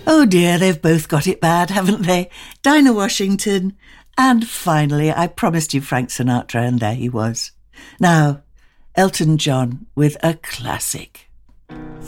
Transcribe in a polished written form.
Oh dear, they've both got it bad, haven't they? Dinah Washington. And finally, I promised you Frank Sinatra, and there he was. Now, Elton John with a classic.